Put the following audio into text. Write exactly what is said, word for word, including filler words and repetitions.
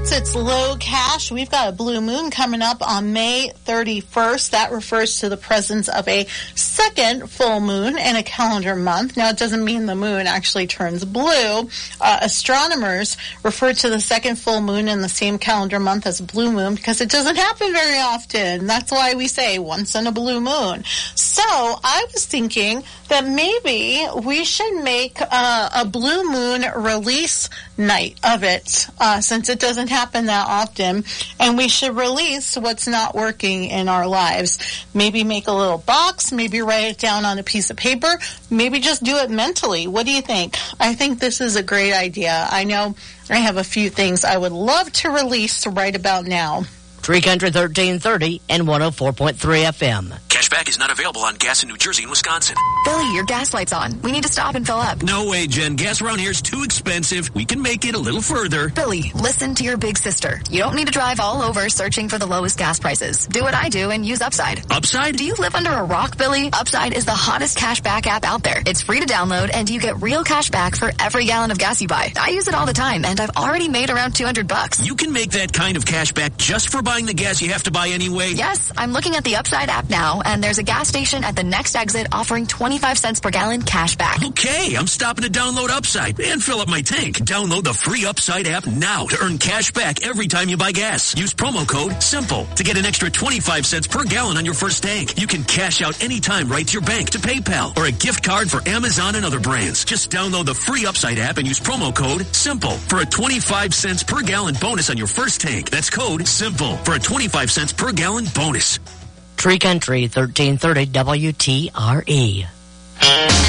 folks, it's Low Cash. We've got a blue moon coming up on May thirty-first. That refers to the presence of a second full moon in a calendar month. Now, it doesn't mean the moon actually turns blue. Uh, astronomers refer to the second full moon in the same calendar month as a blue moon because it doesn't happen very often. That's why we say once in a blue moon. So I was thinking that maybe we should make uh, a blue moon release night of it, uh, since it doesn't happen that often, and we should release what's not working in our lives. Maybe make a little box, maybe write it down on a piece of paper, maybe just do it mentally. What do you think? I think this is a great idea. I know I have a few things I would love to release right about now. Tree Country thirteen thirty and one oh four point three F M. Cashback is not available on gas in New Jersey and Wisconsin. Billy, your gas light's on. We need to stop and fill up. No way, Jen. Gas around here is too expensive. We can make it a little further. Billy, listen to your big sister. You don't need to drive all over searching for the lowest gas prices. Do what I do and use Upside. Upside? Do you live under a rock, Billy? Upside is the hottest cashback app out there. It's free to download, and you get real cash back for every gallon of gas you buy. I use it all the time, and I've already made around two hundred bucks. You can make that kind of cash back just for buying the gas you have to buy anyway? Yes, I'm looking at the Upside app now, and there's a gas station at the next exit offering twenty-five cents per gallon cash back. Okay, I'm stopping to download Upside and fill up my tank. Download the free Upside app now to earn cash back every time you buy gas. Use promo code SIMPLE to get an extra twenty-five cents per gallon on your first tank. You can cash out anytime right to your bank, to PayPal, or a gift card for Amazon and other brands. Just download the free Upside app and use promo code SIMPLE for a twenty-five cents per gallon bonus on your first tank. That's code SIMPLE for a twenty-five cents per gallon bonus. Tree Country thirteen thirty W T R E.